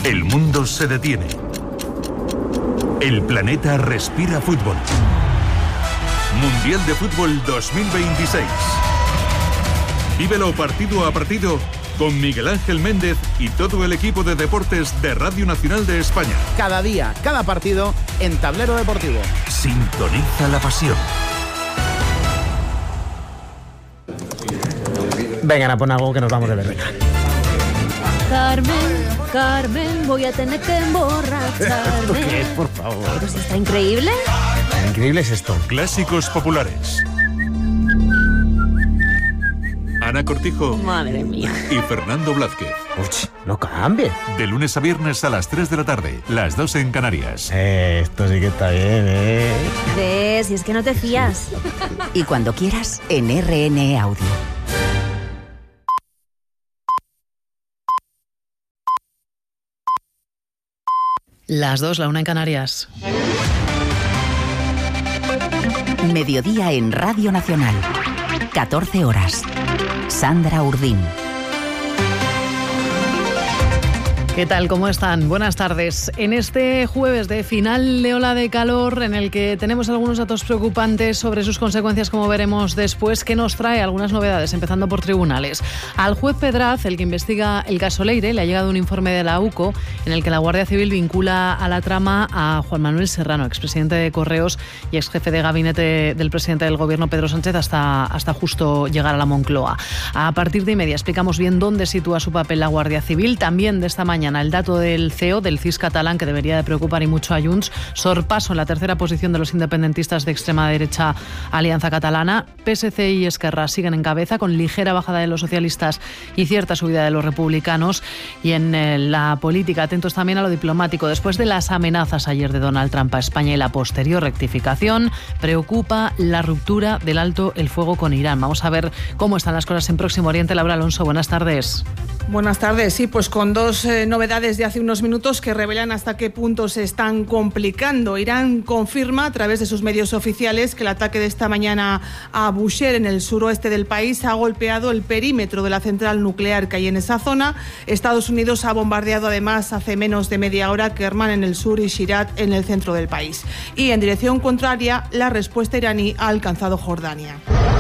El mundo se detiene. El planeta respira fútbol. Mundial de Fútbol 2026. Vívelo partido a partido con Miguel Ángel Méndez y todo el equipo de deportes de Radio Nacional de España. Cada día, cada partido en Tablero Deportivo. Sintoniza la pasión. Vengan a poner algo que nos vamos de verdad. Carmen, voy a tener que emborracharme. ¿Esto qué es, por favor? Pero si está increíble. Increíble es esto. Clásicos populares. Ana Cortijo. Madre mía. Y Fernando Blázquez. Uch, no cambie. De lunes a viernes a las 3 de la tarde, las 2 en Canarias. Esto sí que está bien, ¿eh? ¿Ves? Y es que no te fías. Y cuando quieras, en RN Audio. Las 2, la 1 en Canarias. Mediodía en Radio Nacional. 14 horas. Sandra Urdín. ¿Qué tal? ¿Cómo están? Buenas tardes. En este jueves de final de ola de calor, en el que tenemos algunos datos preocupantes sobre sus consecuencias, como veremos después, que nos trae algunas novedades, empezando por tribunales. Al juez Pedraz, el que investiga el caso Leire, le ha llegado un informe de la UCO en el que la Guardia Civil vincula a la trama a Juan Manuel Serrano, expresidente de Correos y exjefe de gabinete del presidente del Gobierno, Pedro Sánchez, hasta justo llegar a la Moncloa. A partir de 1:30 explicamos bien dónde sitúa su papel la Guardia Civil. También de esta mañana el dato del CEO, del CIS catalán, que debería de preocupar y mucho a Junts. Sorpaso en la tercera posición de los independentistas de extrema derecha Alianza Catalana. PSC y Esquerra siguen en cabeza, con ligera bajada de los socialistas y cierta subida de los republicanos. Y en la política, atentos también a lo diplomático. Después de las amenazas ayer de Donald Trump a España y la posterior rectificación, preocupa la ruptura del alto el fuego con Irán. Vamos a ver cómo están las cosas en Próximo Oriente. Laura Alonso, buenas tardes. Buenas tardes. Sí, pues con dos novedades de hace unos minutos que revelan hasta qué punto se están complicando. Irán confirma a través de sus medios oficiales que el ataque de esta mañana a Bushehr, en el suroeste del país, ha golpeado el perímetro de la central nuclear que hay en esa zona. Estados Unidos ha bombardeado además hace menos de media hora Kerman en el sur y Shirat en el centro del país. Y en dirección contraria, la respuesta iraní ha alcanzado Jordania.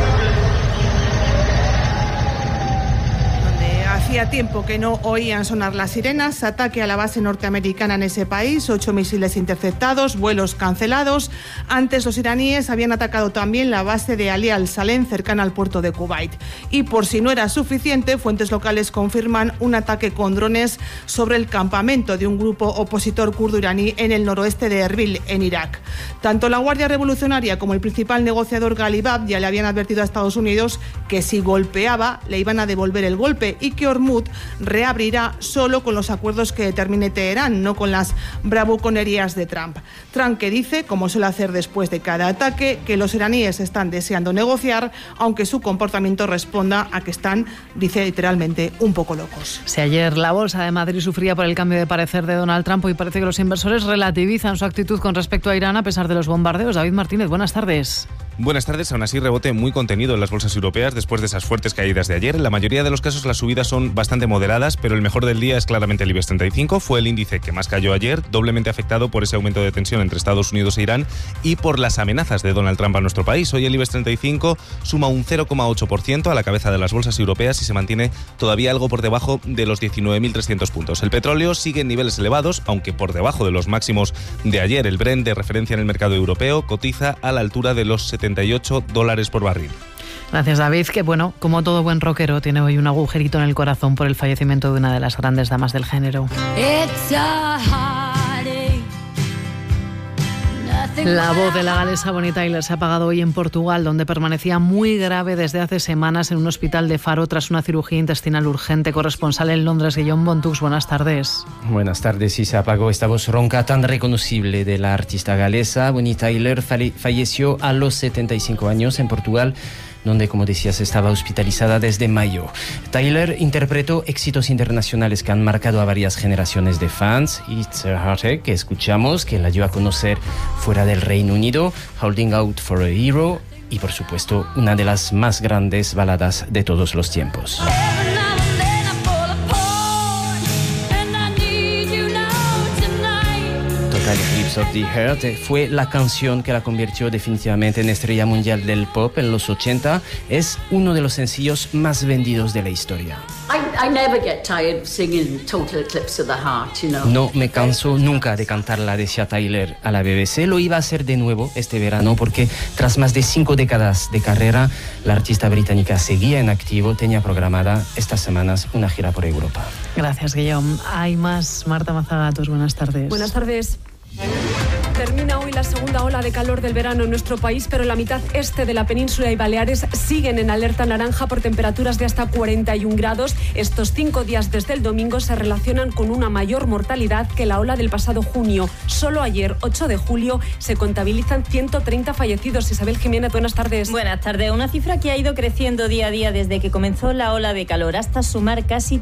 Hacía tiempo que no oían sonar las sirenas. Ataque a la base norteamericana en ese país, 8 misiles interceptados, vuelos cancelados. Antes los iraníes habían atacado también la base de Ali al-Salem, cercana al puerto de Kuwait. Y por si no era suficiente, fuentes locales confirman un ataque con drones sobre el campamento de un grupo opositor kurdo iraní en el noroeste de Erbil, en Irak. Tanto la Guardia Revolucionaria como el principal negociador Ghalibab ya le habían advertido a Estados Unidos que si golpeaba le iban a devolver el golpe y que Hormuz reabrirá solo con los acuerdos que determine Teherán, no con las bravuconerías de Trump. Trump, que dice, como suele hacer después de cada ataque, que los iraníes están deseando negociar, aunque su comportamiento responda a que están, dice literalmente, un poco locos. Si ayer la Bolsa de Madrid sufría por el cambio de parecer de Donald Trump, hoy parece que los inversores relativizan su actitud con respecto a Irán a pesar de los bombardeos. David Martínez, buenas tardes. Buenas tardes. Aún así, rebote muy contenido en las bolsas europeas después de esas fuertes caídas de ayer. En la mayoría de los casos las subidas son bastante moderadas, pero el mejor del día es claramente el IBEX 35. Fue el índice que más cayó ayer, doblemente afectado por ese aumento de tensión entre Estados Unidos e Irán y por las amenazas de Donald Trump a nuestro país. Hoy el IBEX 35 suma un 0,8% a la cabeza de las bolsas europeas y se mantiene todavía algo por debajo de los 19.300 puntos. El petróleo sigue en niveles elevados, aunque por debajo de los máximos de ayer. El Brent, de referencia en el mercado europeo, cotiza a la altura de los $78 por barril. Gracias, David, que bueno, como todo buen rockero, tiene hoy un agujerito en el corazón por el fallecimiento de una de las grandes damas del género. La voz de la galesa Bonnie Tyler se ha apagado hoy en Portugal, donde permanecía muy grave desde hace semanas en un hospital de Faro tras una cirugía intestinal urgente. Corresponsal en Londres, Guillaume Bontux, buenas tardes. Buenas tardes. Sí, se apagó esta voz ronca tan reconocible de la artista galesa. Bonnie Tyler falleció a los 75 años en Portugal, donde, como decías, estaba hospitalizada desde mayo. Tyler interpretó éxitos internacionales que han marcado a varias generaciones de fans. It's a Heartache, que escuchamos, que la dio a conocer fuera del Reino Unido, Holding Out for a Hero y, por supuesto, una de las más grandes baladas de todos los tiempos. Lips of the Heart fue la canción que la convirtió definitivamente en estrella mundial del pop en los 80. Es uno de los sencillos más vendidos de la historia. I never get tired singing Total Eclipse of the Heart, you know. No me canso nunca de cantarla, decía Tyler a la BBC. Lo iba a hacer de nuevo este verano porque tras más de 5 décadas de carrera, la artista británica seguía en activo. Tenía programada estas semanas una gira por Europa. Gracias, Guillaume. Hay más. Marta Mazagatos, buenas tardes. Buenas tardes. Termina hoy la segunda ola de calor del verano en nuestro país, pero la mitad este de la península y Baleares siguen en alerta naranja por temperaturas de hasta 41 grados. Estos 5 días desde el domingo se relacionan con una mayor mortalidad que la ola del pasado junio. Solo ayer, 8 de julio, se contabilizan 130 fallecidos. Isabel Jiménez, buenas tardes. Buenas tardes. Una cifra que ha ido creciendo día a día desde que comenzó la ola de calor hasta sumar casi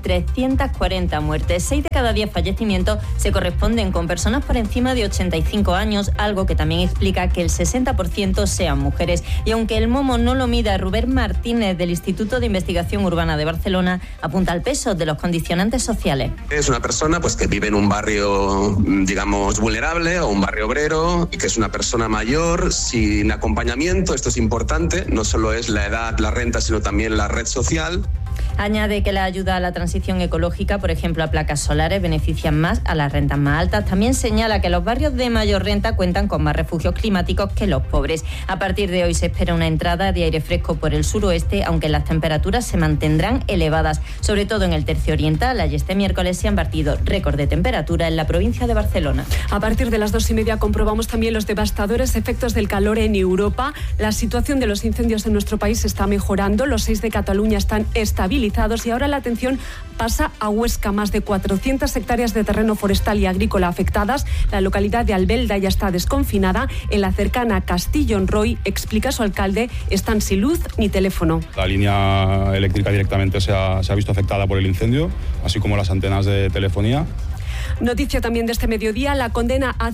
340 muertes. 6 de cada 10 fallecimientos se corresponden con personas por encima de 85 años, algo que también explica que el 60% sean mujeres. Y aunque el momo no lo mida, Rubén Martínez del Instituto de Investigación Urbana de Barcelona apunta al peso de los condicionantes sociales. Es una persona pues que vive en un barrio, digamos, vulnerable o un barrio obrero, y que es una persona mayor sin acompañamiento. Esto es importante, no solo es la edad, la renta, sino también la red social. Añade que la ayuda a la transición ecológica, por ejemplo a placas solares, benefician más a las rentas más altas. También señala que los barrios de mayor renta cuentan con más refugios climáticos que los pobres. A partir de hoy se espera una entrada de aire fresco por el suroeste, aunque las temperaturas se mantendrán elevadas, sobre todo en el tercio oriental. Y este miércoles se han batido récord de temperatura en la provincia de Barcelona. A partir de las 2:30 comprobamos también los devastadores efectos del calor en Europa. La situación de los incendios en nuestro país está mejorando. Los 6 de Cataluña están estabilizados y ahora la atención pasa a Huesca. Más de 400 hectáreas de terreno forestal y agrícola afectadas. La localidad de Albelda ya está desconfinada. En la cercana Castillon-Roy, explica su alcalde, están sin luz ni teléfono. La línea eléctrica directamente se ha visto afectada por el incendio, así como las antenas de telefonía. Noticia también de este mediodía, la condena a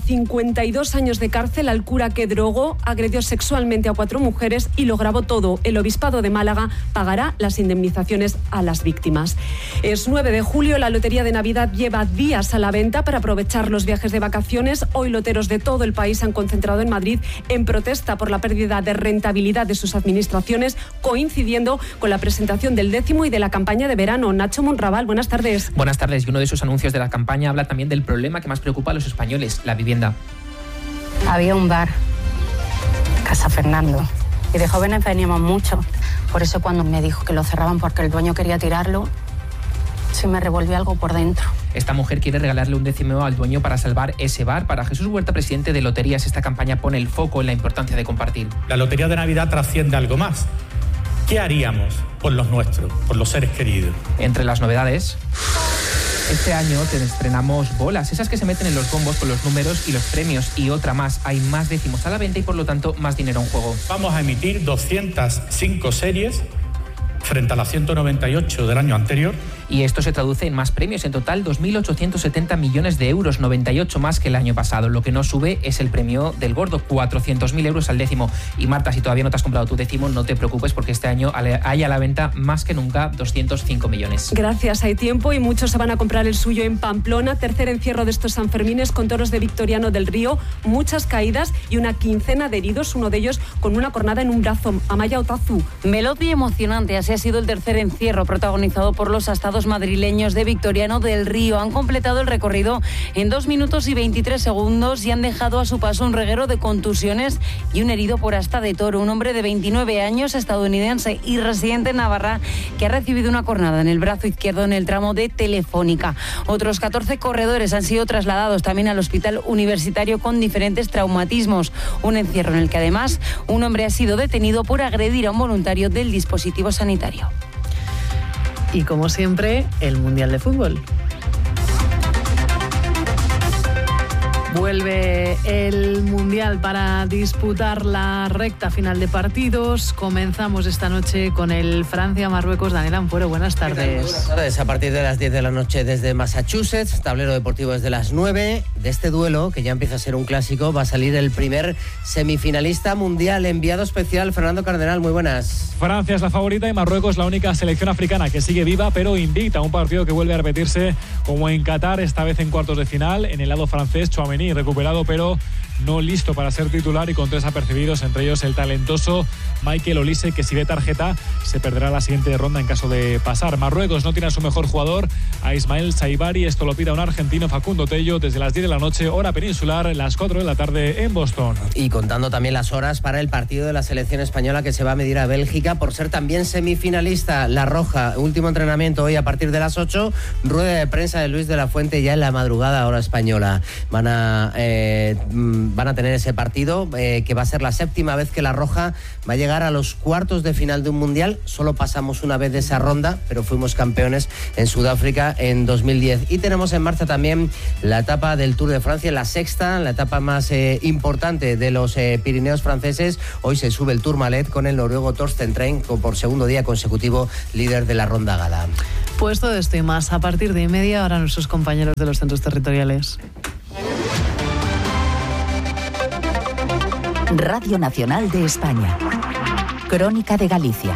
52 años de cárcel al cura que drogó, agredió sexualmente a 4 mujeres y lo grabó todo. El Obispado de Málaga pagará las indemnizaciones a las víctimas. Es 9 de julio, la Lotería de Navidad lleva días a la venta para aprovechar los viajes de vacaciones. Hoy loteros de todo el país se han concentrado en Madrid en protesta por la pérdida de rentabilidad de sus administraciones, coincidiendo con la presentación del 10º y de la campaña de verano. Nacho Monraval, buenas tardes. Buenas tardes. Y uno de esos anuncios de la campaña habla también del problema que más preocupa a los españoles, la vivienda. Había un bar, Casa Fernando, y de jóvenes veníamos mucho. Por eso cuando me dijo que lo cerraban porque el dueño quería tirarlo, se me revolvió algo por dentro. Esta mujer quiere regalarle un 10º al dueño para salvar ese bar. Para Jesús Huerta, presidente de Loterías, esta campaña pone el foco en la importancia de compartir. La Lotería de Navidad trasciende algo más. ¿Qué haríamos por los nuestros, por los seres queridos? Entre las novedades, este año estrenamos bolas, esas que se meten en los bombos con los números y los premios, y otra más. Hay más décimos a la venta y por lo tanto más dinero en juego. Vamos a emitir 205 series frente a las 198 del año anterior. Y esto se traduce en más premios, en total 2.870 millones de euros, 98 más que el año pasado. Lo que no sube es el premio del gordo, 400.000 euros al décimo. Y Marta, si todavía no te has comprado tu décimo, no te preocupes porque este año hay a la venta más que nunca 205 millones. Gracias, hay tiempo y muchos se van a comprar el suyo en Pamplona. Tercer encierro de estos Sanfermines con toros de Victoriano del Río, muchas caídas y una quincena de heridos, uno de ellos con una cornada en un brazo. Amaya Otazu. Veloz y emocionante, así ha sido el tercer encierro protagonizado por los astados madrileños de Victoriano del Río. Han completado el recorrido en 2 minutos y 23 segundos y han dejado a su paso un reguero de contusiones y un herido por asta de toro, un hombre de 29 años, estadounidense y residente en Navarra, que ha recibido una cornada en el brazo izquierdo en el tramo de Telefónica. Otros 14 corredores han sido trasladados también al hospital universitario con diferentes traumatismos. Un encierro en el que además un hombre ha sido detenido por agredir a un voluntario del dispositivo sanitario. Y como siempre, el Mundial de Fútbol. Vuelve el Mundial para disputar la recta final de partidos. Comenzamos esta noche con el Francia-Marruecos. Daniel Ampuero, buenas tardes. Buenas tardes. A partir de las 10 de la noche desde Massachusetts, tablero deportivo desde las 9. De este duelo, que ya empieza a ser un clásico, va a salir el primer semifinalista mundial. Enviado especial, Fernando Cardenal, muy buenas. Francia es la favorita y Marruecos la única selección africana que sigue viva pero invicta. Un partido que vuelve a repetirse como en Qatar, esta vez en cuartos de final. En el lado francés, Tchouaméni Chouameni, recuperado pero no listo para ser titular y con 3 apercibidos, entre ellos el talentoso Michael Olise, que si ve tarjeta se perderá la siguiente ronda en caso de pasar. Marruecos no tiene a su mejor jugador, a Ismael Saibari. Esto lo pide a un argentino, Facundo Tello, desde las 10 de la noche, hora peninsular, las 4 de la tarde en Boston. Y contando también las horas para el partido de la selección española que se va a medir a Bélgica por ser también semifinalista. La Roja, último entrenamiento hoy a partir de las 8, rueda de prensa de Luis de la Fuente ya en la madrugada hora española. Van a tener ese partido que va a ser la 7ª vez que la Roja va a llegar a los cuartos de final de un mundial. Solo pasamos una vez de esa ronda, pero fuimos campeones en Sudáfrica en 2010. Y tenemos en marcha también la etapa del Tour de Francia, la 6ª, la etapa más importante de los Pirineos franceses. Hoy se sube el Tourmalet con el noruego Torsten Trein por segundo día consecutivo líder de la Ronda Gala. Pues todo esto y más a partir de 1:30 ahora nuestros compañeros de los centros territoriales. Radio Nacional de España. Crónica de Galicia.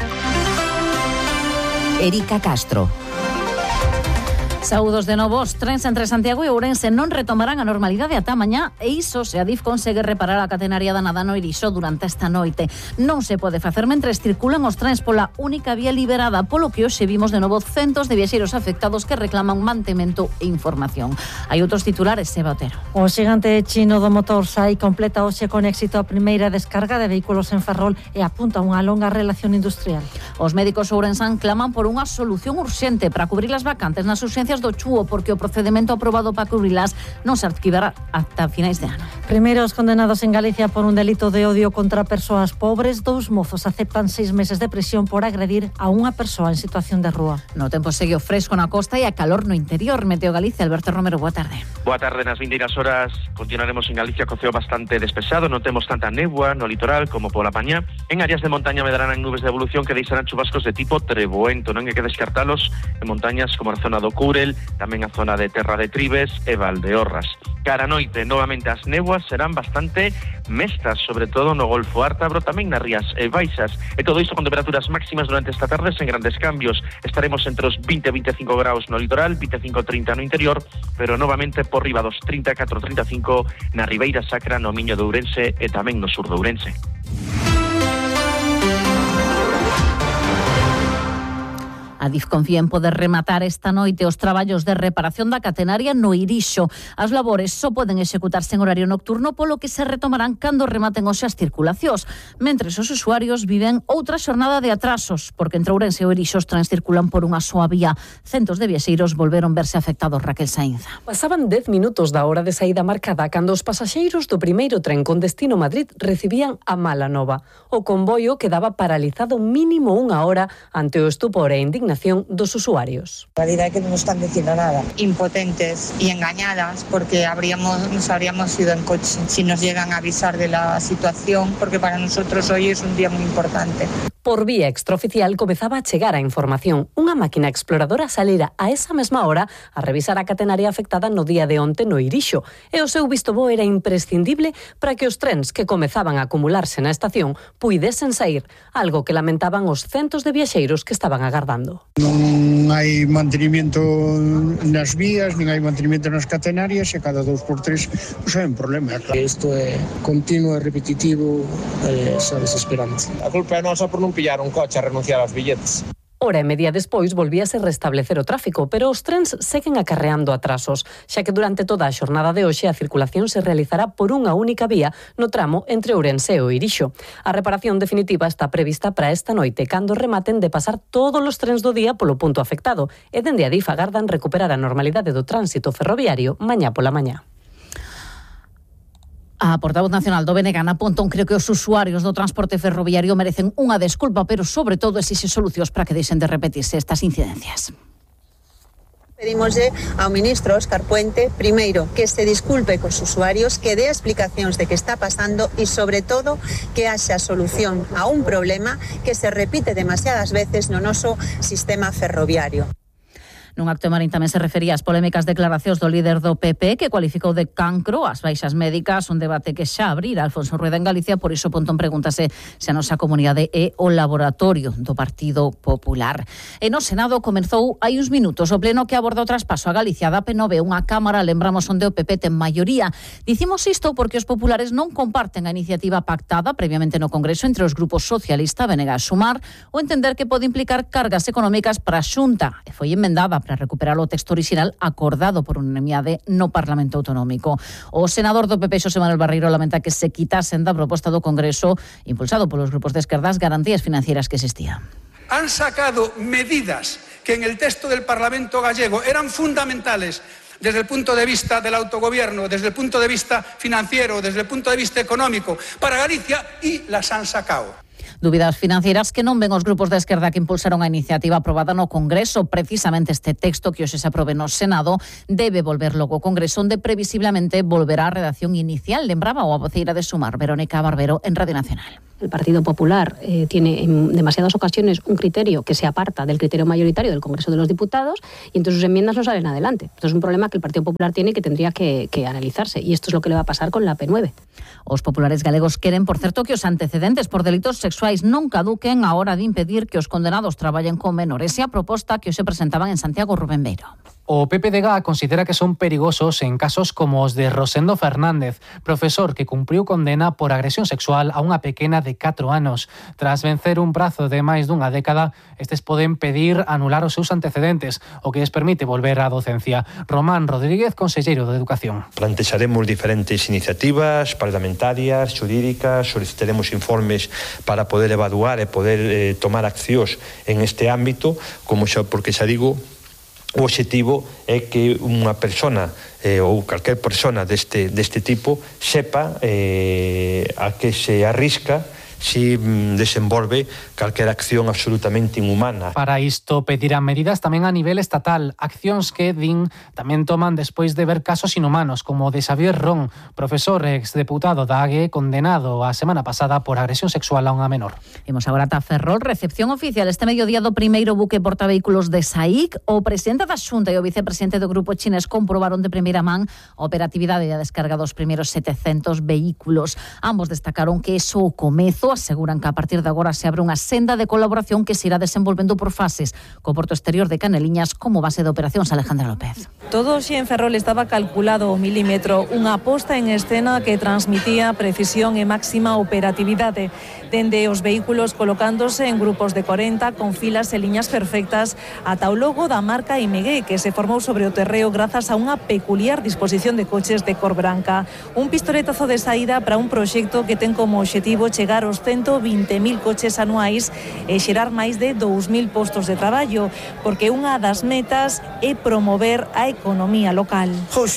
Erika Castro. Saúdos de novo. Os trens entre Santiago e Ourense non retomarán a normalidade ata mañá e iso se Adif consegue reparar a catenaria danada no Irixo durante esta noite. Non se pode facer mentres circulan os trens pola única vía liberada, polo que hoxe vimos de novo centos de viaxeiros afectados que reclaman mantemento e información. Hai outros titulares, Seba Otero. O xigante chino do motor SAI completa hoxe con éxito a primeira descarga de vehículos en Ferrol e apunta unha longa relación industrial. Os médicos ourensán claman por unha solución urxente para cubrir as vacantes nas urxencias do Chúo, porque o procedemento aprobado para cubrilas non se arquivará ata finais de ano. Primeiros condenados en Galicia por un delito de odio contra persoas pobres. 2 mozos aceptan 6 meses de prisión por agredir a unha persoa en situación de rúa. No tempo segue o fresco na costa e a calor no interior. Meteo Galicia, Alberto Romero, boa tarde. Boa tarde. Nas vindeiras horas continuaremos en Galicia co ceo bastante despexado. Non temos tanta néboa no litoral como pola mañá. En áreas de montaña medrarán nubes de evolución que deixarán chubascos de tipo treboento. Non hai que descartalos en montañas como a zona do Courel, tamén a zona de Terra de Tribes e Valdeorras. Cara a noite, novamente as néboas serán bastante mestas, sobre todo no Golfo Ártabro, tamén nas rías baixas. E todo isto con temperaturas máximas durante esta tarde sen grandes cambios. Estaremos entre os 20 e 25 graus no litoral, 25-30 no interior, pero novamente por riba dos 34-35 na Ribeira Sacra, no Miño de Ourense e tamén no sur de Ourense. Adif confía en poder rematar esta noite os traballos de reparación da catenaria no Irixo. As labores só poden executarse en horario nocturno, polo que se retomarán cando rematen hoxe as circulacións. Mentres os usuarios viven outra xornada de atrasos, porque entre Ourense e o Irixo os trens circulan por unha soa vía. Centos de viaxeiros volveron verse afectados, Raquel Sainza. Pasaban 10 minutos da hora de saída marcada cando os pasaxeiros do primeiro tren con destino Madrid recibían a mala nova. O convoio quedaba paralizado mínimo unha hora ante o estupor e indignación dos usuarios. La realidad es que no nos están diciendo nada. Impotentes y engañadas porque nos habríamos ido en coche si nos llegan a avisar de la situación, porque para nosotros hoy es un día muy importante. Por vía extraoficial comezaba a chegar a información. Unha máquina exploradora salera a esa mesma hora a revisar a catenaria afectada no día de onte no Irixo, e o seu visto bo era imprescindible para que os trens que comezaban a acumularse na estación puidesen sair, algo que lamentaban os centos de viaxeiros que estaban agardando. Non hai mantenimiento nas vías, nin hai mantenimiento nas catenarias e cada 2x3 pues hai un problema. Isto é continuo e repetitivo, xa desesperante. A culpa é nosa por non pillar un coche a renunciar aos billetes. Hora e media despois volvíase restablecer o tráfico, pero os trens seguen acarreando atrasos, xa que durante toda a xornada de hoxe a circulación se realizará por unha única vía no tramo entre Ourense e o Irixo. A reparación definitiva está prevista para esta noite, cando rematen de pasar todos os trens do día polo punto afectado, e dende Adif agardan recuperar a normalidade do tránsito ferroviario mañá pola mañá. A portavoz nacional do BNG, Ana Pontón, creo que os usuarios do transporte ferroviario merecen unha desculpa, pero sobre todo exixe solucións para que deixen de repetirse estas incidencias. Pedimoslle ao ministro Óscar Puente, primeiro, que se disculpe cos usuarios, que dé explicacións de que está pasando e, sobre todo, que haxa solución a un problema que se repite demasiadas veces no noso sistema ferroviario. Nun acto en Marín tamén se refería ás polémicas declaracións do líder do PP, que cualificou de cancro as baixas médicas, un debate que xa abrira Alfonso Rueda en Galicia. Por iso Pontón pregúntase se a nosa comunidade é o laboratorio do Partido Popular. E no Senado comezou hai uns minutos o pleno que aborda o traspaso a Galicia da P9, unha cámara, lembramos, onde o PP ten maioría. Dicimos isto porque os populares non comparten a iniciativa pactada previamente no Congreso entre os grupos socialista, Venega e Sumar, o entender que pode implicar cargas económicas para a Xunta, e foi emendada para recuperar o texto orixinal acordado por unanimidade no Parlamento Autonómico. O senador do PP, Xosé Manuel Barreiro, lamenta que se quitasen da proposta do Congreso, impulsado polos grupos de esquerdas, garantías financieras que existían. Han sacado medidas que en el texto del Parlamento gallego eran fundamentales desde el punto de vista del autogobierno, desde el punto de vista financiero, desde el punto de vista económico para Galicia, y las han sacado. Dúbidas financieras que non ven os grupos de esquerda que impulsaron a iniciativa aprobada no Congreso. Precisamente este texto que hoxe se aprobe no Senado debe volver logo ao Congreso, onde previsiblemente volverá a redacción inicial, lembraba a voceira de Sumar, Verónica Barbero, en Radio Nacional. El Partido Popular tiene en demasiadas ocasiones un criterio que se aparta del criterio mayoritario del Congreso de los Diputados y entonces sus enmiendas no salen adelante. Esto es un problema que el Partido Popular tiene y que tendría que analizarse, y esto es lo que le va a pasar con la P9. Os populares galegos queren, por certo, que os antecedentes por delitos sexuais non caduquen a hora de impedir que os condenados traballen con menores. E a proposta que hoxe presentaban en Santiago Rubén Beiro. O PPDG considera que son perigosos en casos como os de Rosendo Fernández, profesor que cumpriu condena por agresión sexual a unha pequena de 4 anos. Tras vencer un prazo de máis dunha década, estes poden pedir anular os seus antecedentes, o que les permite volver á docencia. Román Rodríguez, conselleiro de Educación. Plantexaremos diferentes iniciativas parlamentarias, xurídicas, solicitaremos informes para poder evaluar e poder tomar accións en este ámbito, porque xa digo, o obxectivo é que unha persona ou calquer persona deste tipo sepa a que se arrisca si desenvolve calquera acción absolutamente inhumana. Para isto pedirán medidas tamén a nivel estatal, accións que din tamén toman despois de ver casos inhumanos, como o de Xavier Ron, profesor e exdeputado da AGE, condenado a semana pasada por agresión sexual a unha menor. Imos agora ata Ferrol, recepción oficial este mediodía do primeiro buque portavehículos de SAIC. O presidente da Xunta e o vicepresidente do grupo chinés comprobaron de primeira man a operatividade e a descarga dos primeiros 700 vehículos. Ambos destacaron que eso o comezo. Aseguran que a partir de agora se abre unha senda de colaboración que se irá desenvolvendo por fases, co porto exterior de Caneliñas como base de operacións. Alejandra López. Todo xe en Ferrol estaba calculado ao milímetro, unha posta en escena que transmitía precisión e máxima operatividade. Dende os vehículos colocándose en grupos de 40 con filas e liñas perfectas ata o logo da marca Imegué, que se formou sobre o terreo grazas a unha peculiar disposición de coches de cor branca. Un pistoletazo de saída para un proxecto que ten como obxectivo chegar aos 120.000 coches anuais e xerar máis de 2.000 postos de traballo, porque unha das metas é promover a economía local.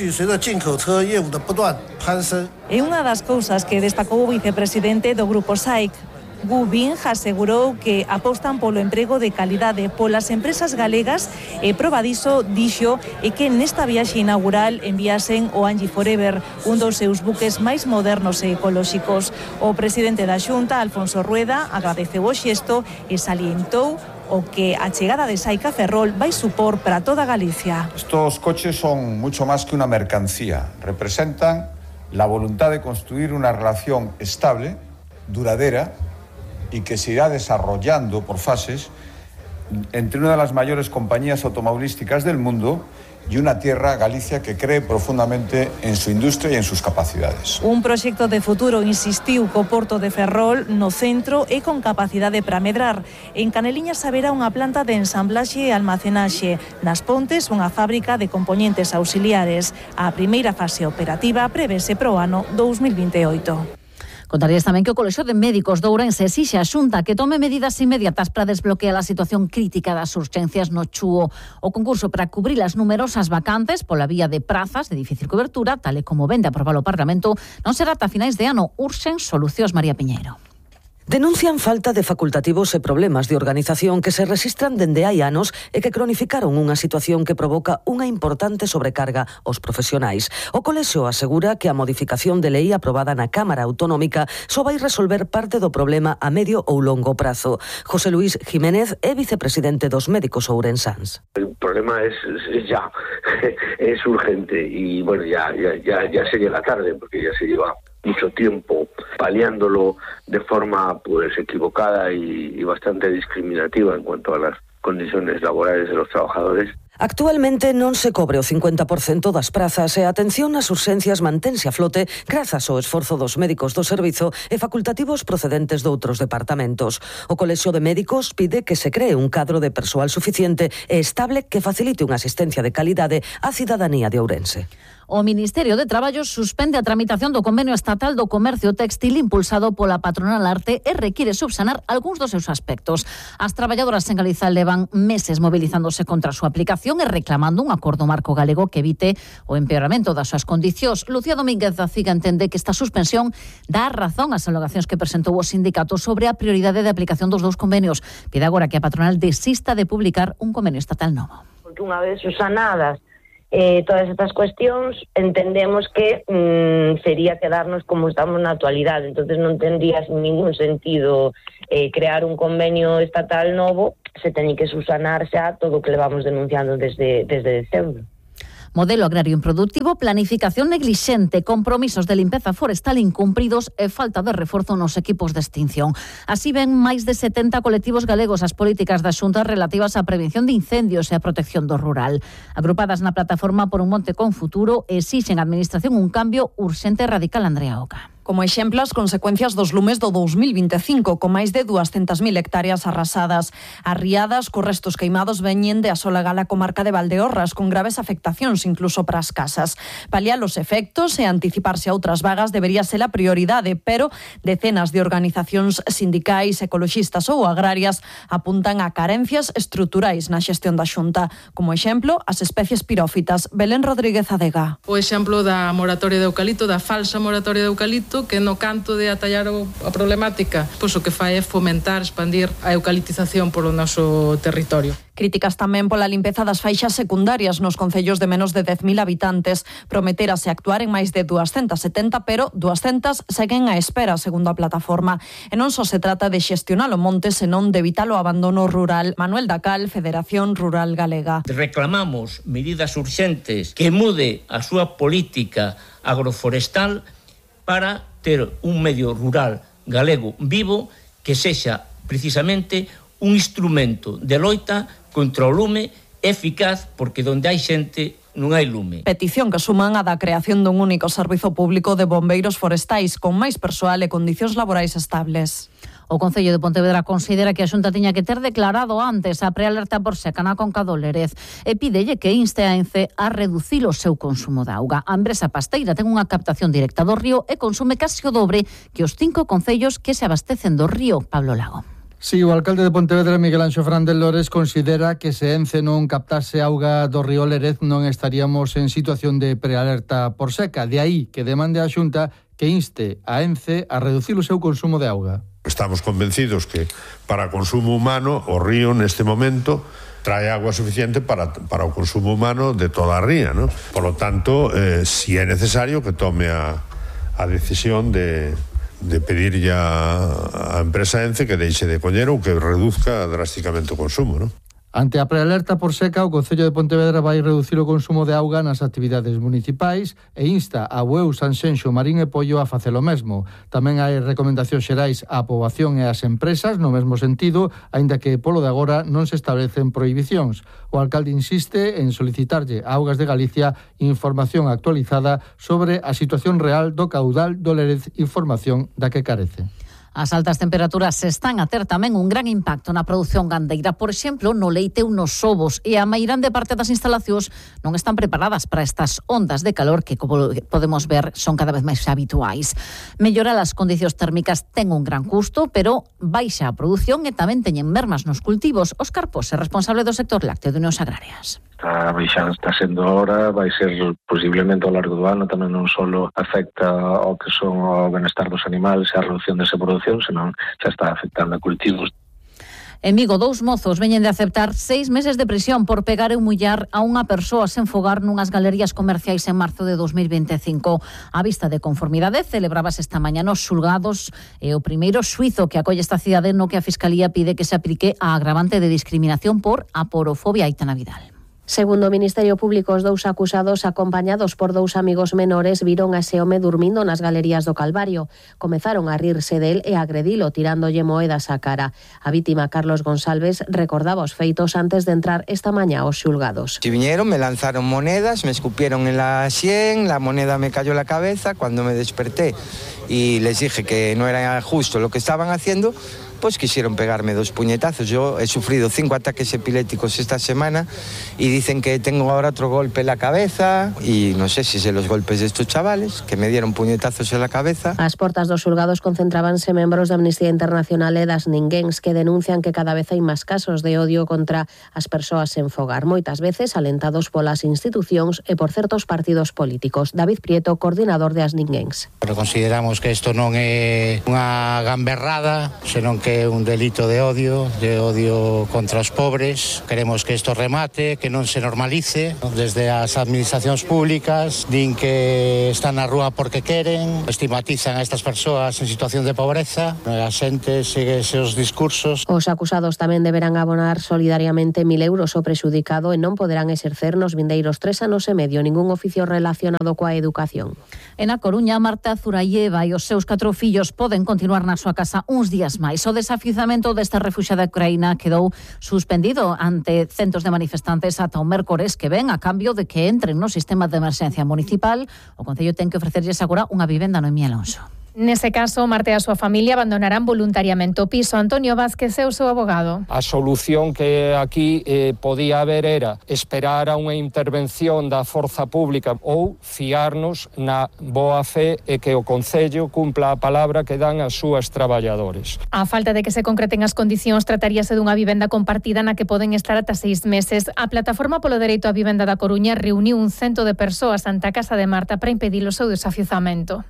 É unha das cousas que destacou o vicepresidente do grupo SAIC. Gu Bing asegurou que apostan polo emprego de calidade polas empresas galegas e proba diso dixo e que nesta viaxe inaugural enviasen o Angie Forever, un dos seus buques máis modernos e ecolóxicos. O presidente da Xunta, Alfonso Rueda, agradeceu o xesto e salientou o que a chegada de SAIC a Ferrol vai supor para toda Galicia. Estos coches son mucho más que una mercancía. Representan la voluntad de construir una relación estable, duradera, y que se irá desarrollando por fases entre una de las mayores compañías automovilísticas del mundo y una tierra, Galicia, que cree profundamente en su industria y en sus capacidades. Un proxecto de futuro, insistiu, co porto de Ferrol no centro e con capacidade para medrar. En Caneliñas haberá unha planta de ensamblaxe e almacenaxe. Nas Pontes, unha fábrica de componentes auxiliares. A primeira fase operativa prevese pro ano 2028. Contarías tamén que o Colexio de Médicos de Ourense exixe a Xunta que tome medidas inmediatas para desbloquear a situación crítica das urxencias no Chúo. O concurso para cubrir as numerosas vacantes pola vía de prazas de difícil cobertura, tal e como vende aprobar o Parlamento, non será ata finais de ano. Urxen solucións, María Piñeiro. Denuncian falta de facultativos e problemas de organización que se rexistran dende hai anos e que cronificaron unha situación que provoca unha importante sobrecarga aos profesionais. O colexio asegura que a modificación de lei aprobada na Cámara Autonómica só vai resolver parte do problema a medio ou longo prazo. José Luis Jiménez é vicepresidente dos médicos ourensáns. El problema es ya, es urgente y bueno, ya sería la tarde porque ya se lleva mucho tiempo paliándolo de forma pues equivocada y bastante discriminativa en cuanto a las condiciones laborales de los trabajadores. Actualmente non se cobre o 50% das prazas e a atención nas urxencias mantense a flote grazas ao esforzo dos médicos do servizo e facultativos procedentes doutros departamentos. O Colexio de Médicos pide que se cree un cadro de persoal suficiente e estable que facilite unha asistencia de calidade á cidadanía de Ourense. O Ministerio de Traballo suspende a tramitación do convenio estatal do comercio textil impulsado pola patronal Arte e require subsanar algúns dos seus aspectos. As traballadoras en Galiza levan meses movilizándose contra a súa aplicación e reclamando un acordo marco galego que evite o empeoramento das súas condicións. Lucía Domínguez da CIGA entende que esta suspensión dá razón ás alegacións que presentou o sindicato sobre a prioridade de aplicación dos dous convenios. Pide agora que a patronal desista de publicar un convenio estatal novo. Porque unha vez subsanadas todas estas cuestións, entendemos que sería quedarnos como estamos na actualidade. Entonces non tendría ningún sentido crear un convenio estatal novo, se teñe que subsanar xa todo o que levamos denunciando desde decembro. Modelo agrario improductivo, planificación neglixente, compromisos de limpeza forestal incumpridos e falta de reforzo nos equipos de extinción. Así ven máis de 70 colectivos galegos as políticas da Xunta relativas á prevención de incendios e a protección do rural. Agrupadas na plataforma Por un Monte con Futuro, exixen á Administración un cambio urxente e radical. Andrea Oca. Como exemplo, as consecuencias dos lumes do 2025, con máis de 200.000 hectáreas arrasadas. As riadas cos restos queimados veñen de asolagala comarca de Valdeorras, con graves afectacións incluso para as casas. Paliar os efectos e anticiparse a outras vagas debería ser a prioridade, pero decenas de organizacións sindicais, ecoloxistas ou agrarias apuntan a carencias estruturais na xestión da Xunta. Como exemplo, as especies pirófitas. Belén Rodríguez Adega. O exemplo da moratoria de eucalipto, da falsa moratoria de eucalipto, que no canto de atallar a problemática, pois o que fai é fomentar, expandir a eucaliptización polo noso territorio. Críticas tamén pola limpeza das faixas secundarias nos concellos de menos de 10.000 habitantes. Prometerase actuar en máis de 270, pero 200 seguen á espera, segundo a plataforma. E non só se trata de xestionar o monte, senón de evitar o abandono rural. Manuel Dacal, Federación Rural Galega. Reclamamos medidas urxentes que mude a súa política agroforestal para ter un medio rural galego vivo que sexa precisamente un instrumento de loita contra o lume eficaz, porque donde hai xente non hai lume. Petición que suman a da creación dun único servizo público de bombeiros forestais con máis persoal e condicións laborais estables. O Concello de Pontevedra considera que a Xunta tiña que ter declarado antes a prealerta por seca na Conca do Lérez e pídelle que inste a ENCE a reducir o seu consumo de auga. A empresa pasteira ten unha captación directa do río e consume casi o dobre que os 5 concellos que se abastecen do río. Pablo Lago. Sí, o alcalde de Pontevedra, Miguel Anxo Fernández Lores, considera que se ENCE non captase auga do río Lérez non estaríamos en situación de prealerta por seca. De aí que demande a Xunta que inste a ENCE a reducir o seu consumo de auga. Estamos convencidos que para consumo humano o río neste momento trae agua suficiente para o consumo humano de toda a ría, ¿no? Por lo tanto, si é necesario que tome a decisión de pedir ya a empresa ENCE que deixe de coller ou que reduzca drásticamente o consumo, ¿no? Ante a prealerta por seca, o Concello de Pontevedra vai reducir o consumo de auga nas actividades municipais e insta a UEU, Sanxenxo, Marín e Pollo a facelo mesmo. Tamén hai recomendacións xerais á poboación e ás empresas no mesmo sentido, aínda que polo de agora non se establecen prohibicións. O alcalde insiste en solicitarlle a Augas de Galicia información actualizada sobre a situación real do caudal do Lérez, información da que carece. As altas temperaturas están a ter tamén un gran impacto na produción gandeira. Por exemplo, no leite ou nos ovos, e a mairande parte das instalacións non están preparadas para estas ondas de calor que, como podemos ver, son cada vez máis habituais. Mellorar as condicións térmicas ten un gran custo, pero baixa a produción e tamén teñen mermas nos cultivos. Óscar Pose, responsable do sector lácteo de Unións Agrarias. Esta baixada está sendo ahora, vai ser posiblemente ao largo do ano, tamén non só afecta ao que son o benestar dos animales e a reducción desa produción, senón xa está afectando a cultivos. En Vigo, 2 mozos veñen de aceptar 6 meses de prisión por pegar e humillar a unha persoa sen fogar nunhas galerías comerciais en marzo de 2025. A vista de conformidade celebrábase esta mañá nos xulgados e o primeiro xuizo que acolle esta cidade no que a Fiscalía pide que se aplique a agravante de discriminación por aporofobia. Aitana Vidal. Segundo o Ministerio Público, os 2 acusados, acompañados por 2 amigos menores, viron a ese home durmindo nas galerías do Calvario. Comezaron a rirse del e a agredilo, tirándolle moedas á cara. A vítima, Carlos González, recordaba os feitos antes de entrar esta mañá aos xulgados. Si vinieron, me lanzaron monedas, me escupieron en la sien, la moneda me cayó en la cabeza. Cuando me desperté y les dije que no era justo lo que estaban haciendo, pues quisieron pegarme 2 puñetazos. Yo he sufrido 5 ataques epilépticos esta semana y dicen que tengo ahora otro golpe en la cabeza y no sé si es los golpes de estos chavales que me dieron puñetazos en la cabeza. As portas dos xulgados concentrábanse membros da Amnistía Internacional e das Ninguéns, que denuncian que cada vez hai máis casos de odio contra as persoas sen fogar, moitas veces alentados polas institucións e por certos partidos políticos. David Prieto, coordinador de as Ninguéns. Pero consideramos que isto non é unha gamberrada, senón que é un delito de odio contra os pobres. Queremos que isto remate, que non se normalice. Desde as administracións públicas din que están na rúa porque queren, estigmatizan a estas persoas en situación de pobreza, a xente segue esos discursos. Os acusados tamén deberán abonar solidariamente 1.000 euros ao prexudicado e non poderán exercer nos vindeiros 3 anos e medio ningún oficio relacionado coa educación. En A Coruña, Marta Zuralleva e os seus 4 fillos poden continuar na súa casa uns días máis. O desafizamento desta refuxiada ucraína quedou suspendido ante centos de manifestantes ata o mércores que ven a cambio de que entren no sistema de emerxencia municipal. O Concello ten que ofrecerlles agora unha vivenda. Noemí Alonso. Nese caso, Marta e a súa familia abandonarán voluntariamente o piso. Antonio Vázquez é o seu abogado. A solución que aquí podía haber era esperar a unha intervención da forza pública ou fiarnos na boa fe e que o Concello cumpla a palabra que dan as súas traballadores. A falta de que se concreten as condicións, trataríase dunha vivenda compartida na que poden estar ata 6 meses. A Plataforma polo Dereito á Vivenda da Coruña reuniu un cento de persoas ante a casa de Marta para impedir o seu desafiuzamento.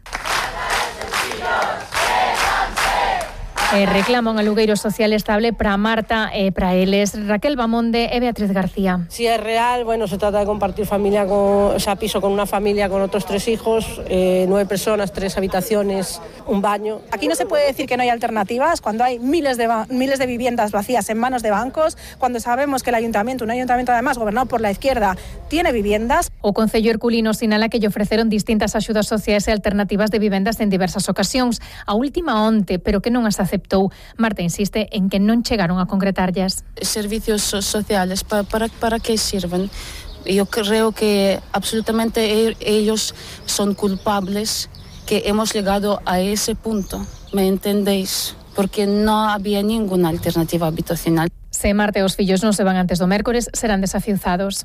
Reclama un alugueiro social estable para Marta e para eles. Raquel Bamonde e Beatriz García. Si es real, bueno, se trata de compartir familia piso con una familia con otros 3 hijos, 9 personas, 3 habitaciones, un baño. Aquí no se puede decir que no hay alternativas cuando hay miles de viviendas vacías en manos de bancos, cuando sabemos que un ayuntamiento además gobernado por la izquierda, tiene viviendas. O Concello Herculino sinala que lle ofreceron distintas axudas sociais e alternativas de vivendas en diversas ocasións. A última onte, pero que non as aceptou. Marta insiste en que non chegaron a concretarllas. Servicios sociales, ¿para qué sirven? Yo creo que absolutamente ellos son culpables que hemos llegado a ese punto, ¿me entendéis? Porque no había ninguna alternativa habitacional. Se Marta e os fillos non se van antes do mércores, serán desafiuzados.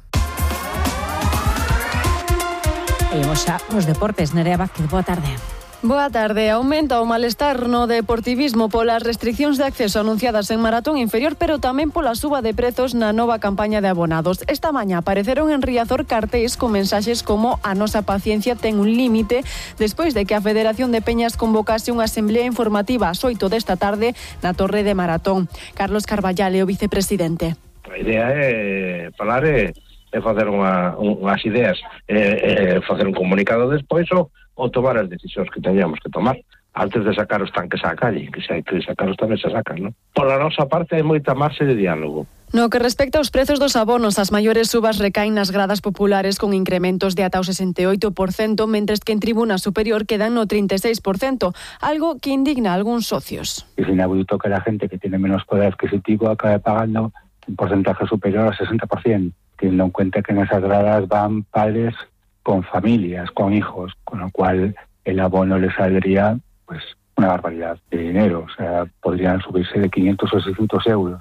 E imos xa os deportes. Nerea Vázquez, boa tarde. Boa tarde. Aumenta o malestar no deportivismo polas restriccións de acceso anunciadas en Maratón Inferior, pero tamén pola suba de prezos na nova campaña de abonados. Esta mañá apareceron en Riazor cartéis con mensaxes como "a nosa paciencia ten un límite", despois de que a Federación de Peñas convocase unha asemblea informativa ás 8 desta tarde na Torre de Maratón. Carlos Carballal é o vicepresidente. A idea é falar e facer unhas ideas, facer un comunicado despois ou tomar as decisións que teñamos que tomar antes de sacar os tanques á calle, que se hai que sacaros tamén se sacan, non? Por a nosa parte hai moita marxe de diálogo. No que respecta aos prezos dos abonos, as maiores subas recaen nas gradas populares con incrementos de ata o 68%, mentres que en tribuna superior quedan no 36%, algo que indigna a algúns socios. Es inaudito que la gente que tiene menos poder adquisitivo acabe pagando un porcentaje superior al 60%, teniendo en cuenta que en esas gradas van padres con familias, con hijos, con lo cual el abono le saldría pues una barbaridad de dinero, o sea, podrían subirse de 500 o 600 euros.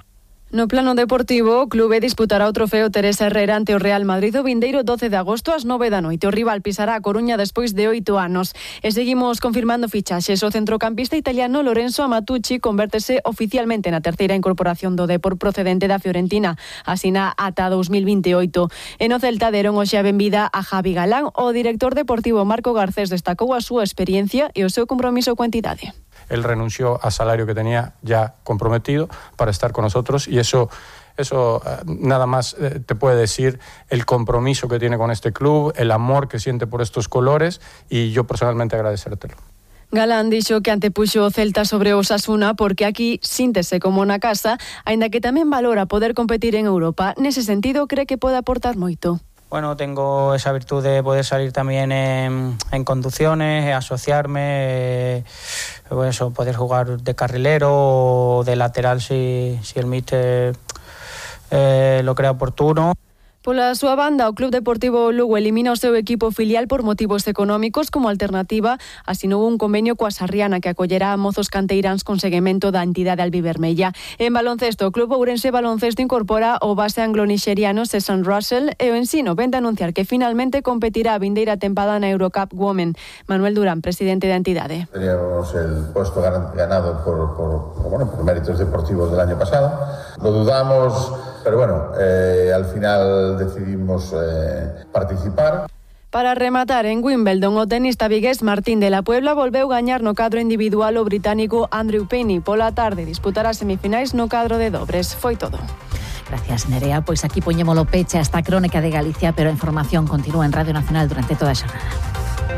No plano deportivo, o clube disputará o trofeo Teresa Herrera ante o Real Madrid o vindeiro 12 de agosto ás 9 da noite. O rival pisará a Coruña despois de 8 anos. E seguimos confirmando fichaxes. O centrocampista italiano Lorenzo Amatucci convértese oficialmente na terceira incorporación do Depor procedente da Fiorentina. Asina ata 2028. E no Celta deron hoxe a benvida a Javi Galán. O director deportivo Marco Garcés destacou a súa experiencia e o seu compromiso coa entidade. Él renunció al salario que tenía ya comprometido para estar con nosotros y eso nada más te puede decir el compromiso que tiene con este club, el amor que siente por estos colores y yo personalmente agradecértelo. Galán dixo que antepuxo o Celta sobre o Osasuna porque aquí síntese como na casa, aínda que tamén valora poder competir en Europa. Nese sentido, cree que pode aportar moito. Bueno, tengo esa virtud de poder salir también en conducciones, asociarme, eso, poder jugar de carrilero o de lateral si el míster lo crea oportuno. Pola súa banda, o Club Deportivo Lugo elimina o seu equipo filial por motivos económicos. Como alternativa, asinou un convenio coa Sarriana que acollerá a mozos canteiráns con seguimento da entidade albivermella. En baloncesto, o Club Ourense Baloncesto incorpora o base anglo-nixeriano Cesar Russell e o Ensino vén de anunciar que finalmente competirá a vindeira tempada na Eurocup Women. Manuel Durán, presidente da entidade. Teníamos el puesto ganado por méritos deportivos del año pasado. Lo dudamos, pero bueno, al final decidimos participar. Para rematar, en Wimbledon, o tenista vigués Martín de la Puebla volveu gañar no cadro individual o británico Andrew Penny. Pola tarde disputará semifinais no cadro de dobres. Foi todo. Gracias, Nerea. Pois aquí poñémolo peche a esta crónica de Galicia, pero a información continúa en Radio Nacional durante toda a xornada.